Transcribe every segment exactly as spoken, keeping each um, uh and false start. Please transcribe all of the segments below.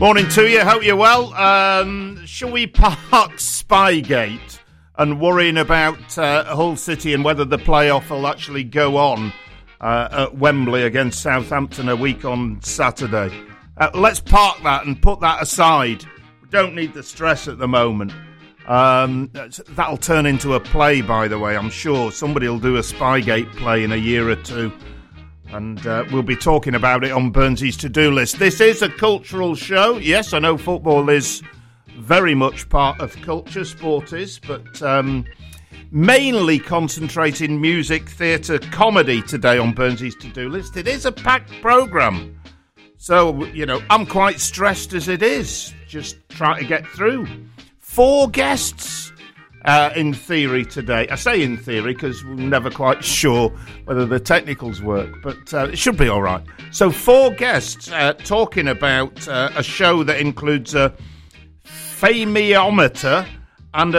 Morning to you, hope you're well. Um, shall we park Spygate and worrying about uh, Hull City and whether the playoff will actually go on uh, at Wembley against Southampton a week on Saturday? Uh, let's park that and put that aside. We don't need the stress at the moment. Um, that'll turn into a play, by the way, I'm sure. Somebody will do a Spygate play in a year or two. And uh, we'll be talking about it on Burnsy's to-do list. This is a cultural show. Yes, I know football is very much part of culture, sport is, but um, mainly concentrating music, theatre, comedy today on Burnsy's to-do list. It is a packed programme. So, you know, I'm quite stressed as it is, just trying to get through. Four guests uh, in theory today. I say in theory because we're never quite sure whether the technicals work, but uh, it should be all right. So four guests uh, talking about uh, a show that includes a famiometer and a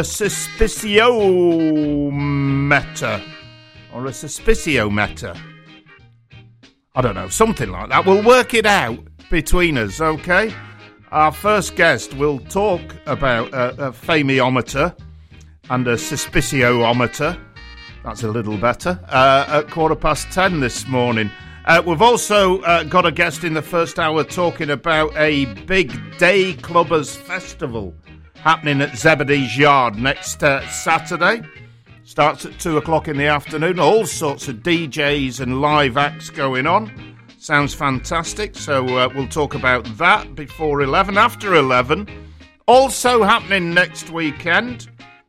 suspiciometer, or a suspiciometer. I don't know, something like that. We'll work it out between us, okay? Our first guest will talk about a, a famiometer and a suspiciometer. That's a little better. Uh, at quarter past ten this morning. Uh, we've also uh, got a guest in the first hour talking about a big Day Clubbers Festival happening at Zebedee's Yard next uh, Saturday. Starts at two o'clock in the afternoon. All sorts of D Js and live acts going on. Sounds fantastic. So uh, we'll talk about that before eleven. After eleven. Also happening next weekend,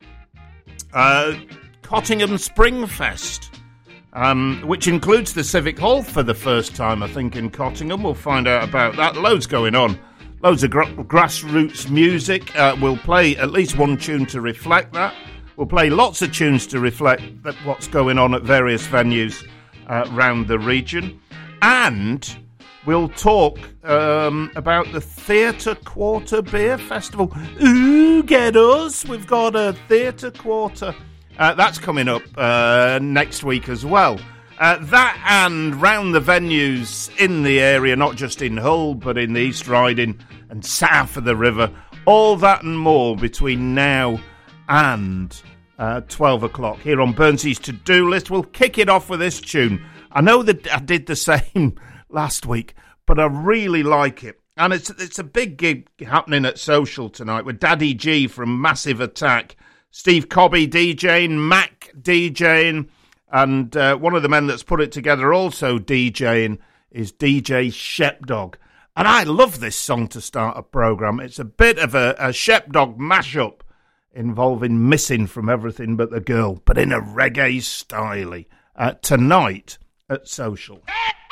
uh, Cottingham Springfest, um, which includes the Civic Hall for the first time, I think, in Cottingham. We'll find out about that. Loads going on. Loads of gra- grassroots music. Uh, we'll play at least one tune to reflect that. We'll play lots of tunes to reflect that what's going on at various venues uh, around the region. And we'll talk um, about the Theatre Quarter Beer Festival. Ooh, get us! We've got a Theatre Quarter. Uh, that's coming up uh, next week as well. Uh, that and round the venues in the area, not just in Hull, but in the East Riding and south of the river. All that and more between now and uh, twelve o'clock here on Burnsy's to-do list. We'll kick it off with this tune. I know that I did the same last week, but I really like it. And it's it's a big gig happening at Social tonight with Daddy G from Massive Attack, Steve Cobby DJing, Mac DJing, and uh, one of the men that's put it together also DJing is D J Shepdog. And I love this song to start a programme. It's a bit of a, a Shepdog mashup involving Missing from Everything But the Girl, but in a reggae style. Uh, tonight at Social.